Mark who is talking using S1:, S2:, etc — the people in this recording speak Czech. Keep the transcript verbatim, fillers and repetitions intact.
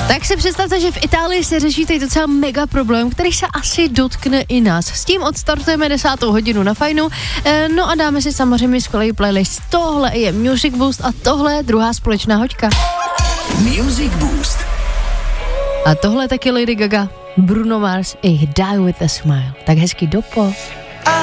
S1: Tak si představte, že v Itálii se řeší teď docela mega problém, který se asi dotkne i nás. S tím odstartujeme desátou hodinu na Fajnu, e, no a dáme si samozřejmě skvělý playlist. Tohle je Music Boost a tohle je druhá společná hoďka.
S2: Music Boost.
S1: A tohle taky Lady Gaga, Bruno Mars, i Die With A Smile. Tak hezký dopo.